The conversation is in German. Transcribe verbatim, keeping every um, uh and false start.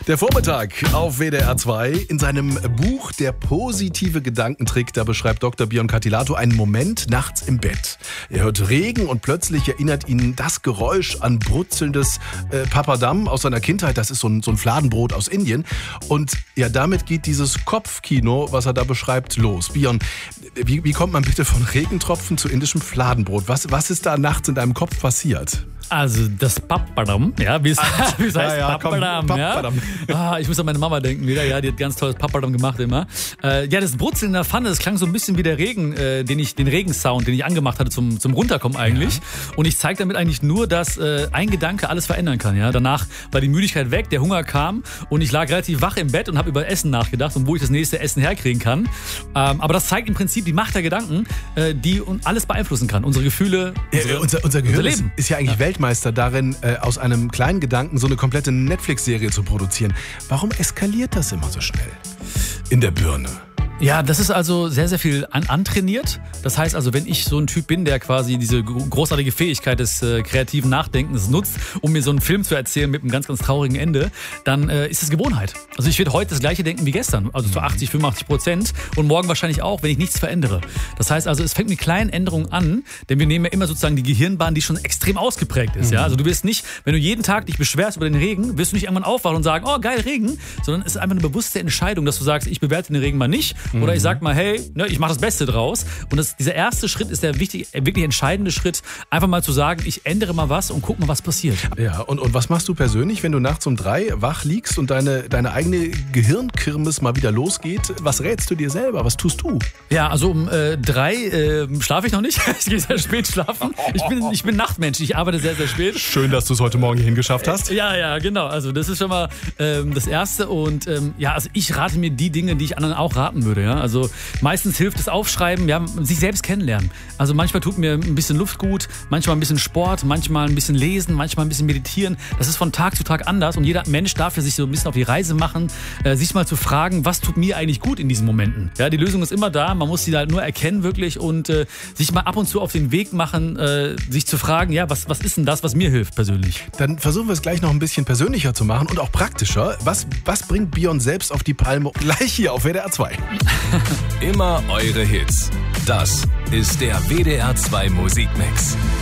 Der Vormittag auf W D R zwei. In seinem Buch Der positive Gedankentrick, da beschreibt Doktor Björn Katilato einen Moment nachts im Bett. Er hört Regen und plötzlich erinnert ihn das Geräusch an brutzelndes äh, Papadam aus seiner Kindheit. Das ist so ein, so ein Fladenbrot aus Indien. Und ja, damit geht dieses Kopfkino, was er da beschreibt, los. Björn, wie, wie kommt man bitte von Regentropfen zu indischem Fladenbrot? Was, was ist da nachts in deinem Kopf passiert? Also das Papadam, ja, wie es, ah, wie es heißt, ja, ja, Papadam, komm, ja. Papadam. Ah, ich muss an meine Mama denken wieder, ja, die hat ganz tolles Papadam gemacht immer. Äh, ja, das Brutzeln in der Pfanne, das klang so ein bisschen wie der Regen, äh, den ich, den Regensound, den ich angemacht hatte zum, zum Runterkommen eigentlich. Ja. Und ich zeige damit eigentlich nur, dass äh, ein Gedanke alles verändern kann, ja. Danach war die Müdigkeit weg, der Hunger kam und ich lag relativ wach im Bett und habe über Essen nachgedacht und wo ich das nächste Essen herkriegen kann. Ähm, aber das zeigt im Prinzip die Macht der Gedanken, äh, die alles beeinflussen kann. Unsere Gefühle, unsere, ja, unser, unser Gehirn unser Leben. Ist, ist ja eigentlich ja. Weltmeister darin, äh, aus einem kleinen Gedanken so eine komplette Netflix-Serie zu produzieren. Warum eskaliert das immer so schnell in der Birne? Ja, das ist also sehr, sehr viel an, antrainiert. Das heißt also, wenn ich so ein Typ bin, der quasi diese großartige Fähigkeit des äh, kreativen Nachdenkens nutzt, um mir so einen Film zu erzählen mit einem ganz, ganz traurigen Ende, dann äh, ist es Gewohnheit. Also ich werde heute das gleiche denken wie gestern, also zu achtzig, fünfundachtzig Prozent und morgen wahrscheinlich auch, wenn ich nichts verändere. Das heißt also, es fängt mit kleinen Änderungen an, denn wir nehmen ja immer sozusagen die Gehirnbahn, die schon extrem ausgeprägt ist. Mhm. Ja? Also du wirst nicht, wenn du jeden Tag dich beschwerst über den Regen, wirst du nicht irgendwann aufwachen und sagen, oh geil, Regen, sondern es ist einfach eine bewusste Entscheidung, dass du sagst, ich bewerte den Regen mal nicht. Oder ich sag mal, hey, ne, ich mache das Beste draus. Und das, dieser erste Schritt ist der wichtig, wirklich entscheidende Schritt, einfach mal zu sagen, ich ändere mal was und guck mal, was passiert. Ja, und, und was machst du persönlich, wenn du nachts um drei wach liegst und deine, deine eigene Gehirnkirmes mal wieder losgeht? Was rätst du dir selber? Was tust du? Ja, also um äh, drei äh, schlafe ich noch nicht. Ich gehe sehr spät schlafen. Ich bin, ich bin Nachtmensch, ich arbeite sehr, sehr spät. Schön, dass du es heute Morgen hierhin geschafft hast. Äh, ja, ja, genau. Also das ist schon mal ähm, das Erste. Und ähm, ja, also ich rate mir die Dinge, die ich anderen auch raten würde. Ja? Also meistens hilft das Aufschreiben, ja, sich selbst kennenlernen. Also manchmal tut mir ein bisschen Luft gut, manchmal ein bisschen Sport, manchmal ein bisschen lesen, manchmal ein bisschen meditieren. Das ist von Tag zu Tag anders und jeder Mensch darf ja sich so ein bisschen auf die Reise machen, äh, sich mal zu fragen, was tut mir eigentlich gut in diesen Momenten. Ja, die Lösung ist immer da, man muss sie halt nur erkennen wirklich und äh, sich mal ab und zu auf den Weg machen, äh, sich zu fragen, ja, was, was ist denn das, was mir hilft persönlich? Dann versuchen wir es gleich noch ein bisschen persönlicher zu machen und auch praktischer. Was, was bringt Björn selbst auf die Palme? Gleich hier auf W D R zwei. Immer eure Hits. Das ist der W D R zwei Musikmix.